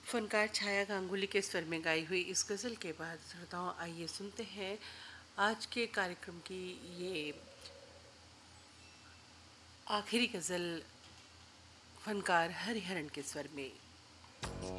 फनकार छाया गांगुली के स्वर में गाई हुई इस गज़ल के बाद श्रोताओं आइए सुनते हैं आज के कार्यक्रम की ये आखिरी गज़ल फनकार हरिहरन के स्वर में।